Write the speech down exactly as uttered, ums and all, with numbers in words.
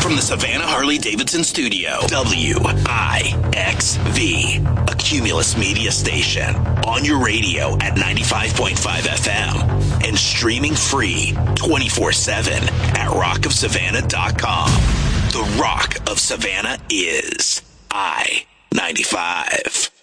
from the Savannah Harley-Davidson studio, W I X V, a Cumulus media station, on your radio at ninety-five point five F M, and streaming free twenty-four seven at rock of savannah dot com. The Rock of Savannah is I ninety-five.